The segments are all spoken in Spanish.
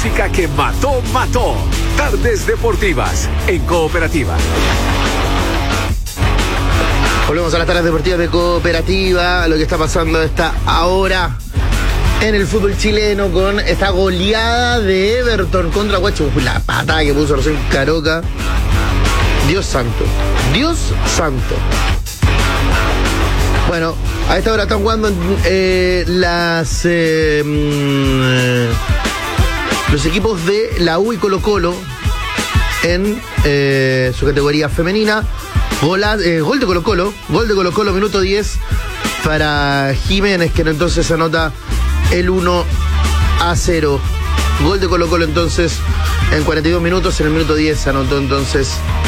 música que mató. Tardes Deportivas en Cooperativa. Volvemos a las tardes deportivas de Cooperativa. Lo que está pasando está ahora en el fútbol chileno con esta goleada de Everton contra Huacho. La patada que puso recién Caroca. Dios santo. Bueno, a esta hora están jugando los equipos de la U y Colo-Colo en su categoría femenina. Gol de Colo-Colo, minuto 10 para Jiménez, que entonces anota el 1-0. Gol de Colo-Colo entonces en 42 minutos, en el minuto 10 anotó entonces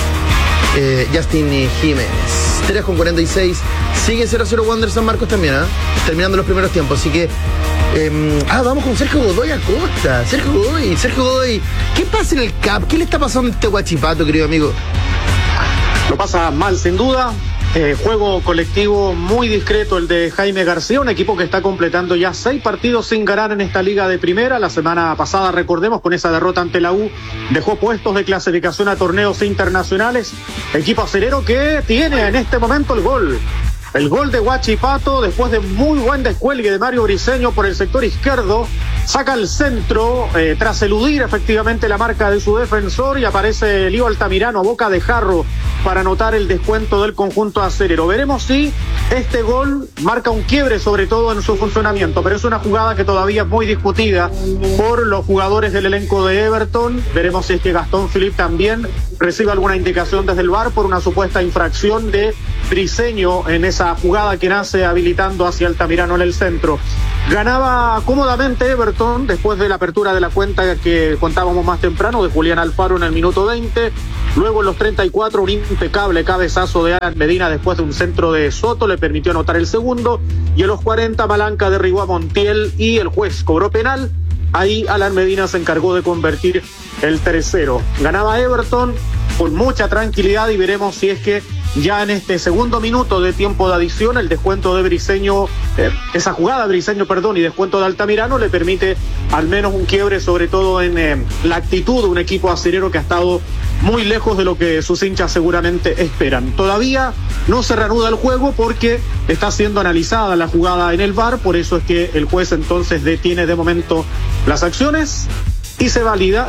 Justin Jiménez. 3:46, sigue 0-0 Wander San Marcos también, terminando los primeros tiempos, así que vamos con Sergio Godoy Acosta. Sergio Godoy, ¿qué pasa en el CAP? ¿Qué le está pasando a este Huachipato, querido amigo? Lo pasa mal, sin duda. Juego colectivo muy discreto el de Jaime García, un equipo que está completando ya 6 partidos sin ganar en esta liga de primera. La semana pasada, recordemos, con esa derrota ante la U, dejó puestos de clasificación a torneos internacionales. Equipo acelero que tiene en este momento el gol de Huachipato, después de muy buen descuelgue de Mario Briceño por el sector izquierdo, saca el centro tras eludir efectivamente la marca de su defensor, y aparece Lío Altamirano a boca de jarro para anotar el descuento del conjunto acelero. Veremos si este gol marca un quiebre, sobre todo en su funcionamiento, pero es una jugada que todavía es muy discutida por los jugadores del elenco de Everton. Veremos si es que Gastón Philippe también recibe alguna indicación desde el VAR por una supuesta infracción de Briceño en esa jugada que nace habilitando hacia Altamirano en el centro. Ganaba cómodamente Everton después de la apertura de la cuenta que contábamos más temprano de Julián Alfaro en el minuto 20. Luego en los 34 un impecable cabezazo de Alan Medina después de un centro de Soto le permitió anotar el segundo. Y en los 40 Malanca derribó a Montiel y el juez cobró penal. Ahí Alan Medina se encargó de convertir el tercero. Ganaba Everton con mucha tranquilidad, y veremos si es que ya en este segundo minuto de tiempo de adición el descuento de Briceño, esa jugada de Briceño, y descuento de Altamirano le permite al menos un quiebre, sobre todo en la actitud de un equipo acelero que ha estado muy lejos de lo que sus hinchas seguramente esperan. Todavía no se reanuda el juego porque está siendo analizada la jugada en el VAR, por eso es que el juez entonces detiene de momento las acciones y se valida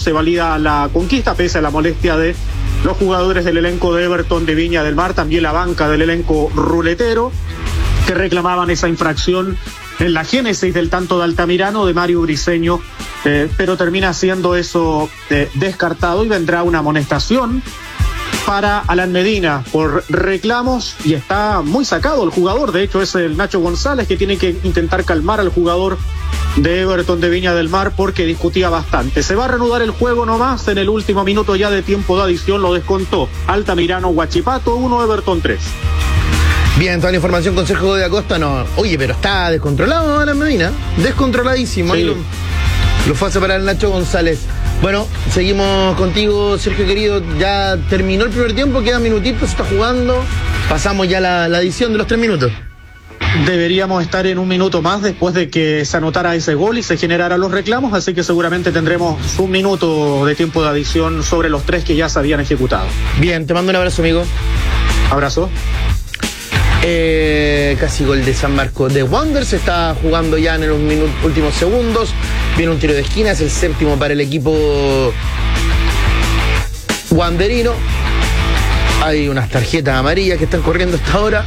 la conquista pese a la molestia de los jugadores del elenco de Everton de Viña del Mar, también la banca del elenco ruletero, que reclamaban esa infracción en la génesis del tanto de Altamirano de Mario Briceño, pero termina siendo eso descartado, y vendrá una amonestación para Alan Medina por reclamos, y está muy sacado el jugador. De hecho es el Nacho González que tiene que intentar calmar al jugador de Everton de Viña del Mar porque discutía bastante. Se va a reanudar el juego nomás en el último minuto ya de tiempo de adición, lo descontó Altamirano. Huachipato 1, Everton 3. Bien, toda la información con Sergio de Acosta. No, oye, pero está descontrolado Alan Medina, descontroladísimo. Sí. Lo fue a separar el Nacho González. Bueno, seguimos contigo, Sergio querido. Ya terminó el primer tiempo, quedan minutitos, se está jugando. Pasamos ya la edición de los 3 minutos. Deberíamos estar en un minuto más después de que se anotara ese gol y se generaran los reclamos, así que seguramente tendremos un minuto de tiempo de adición sobre los 3 que ya se habían ejecutado. Bien, te mando un abrazo, amigo. Abrazo. Casi gol de San Marcos de Wander, se está jugando ya en los últimos segundos. Viene un tiro de esquina, es el 7º para el equipo wanderino. Hay unas tarjetas amarillas que están corriendo hasta ahora.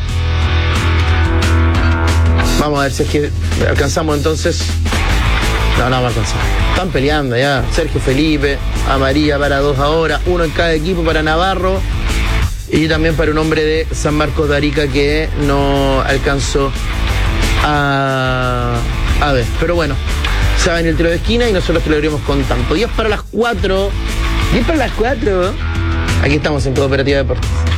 Vamos a ver si es que alcanzamos entonces. No va a alcanzar. Están peleando ya. Sergio Felipe, amarilla para 2 ahora, 1 en cada equipo para Navarro. Y también para un hombre de San Marcos de Arica que no alcanzó a ver. Pero bueno, se va a venir el tiro de esquina y nosotros te lo iremos contando. 10 para las 4. 10 para las 4. Aquí estamos en Cooperativa Deportes.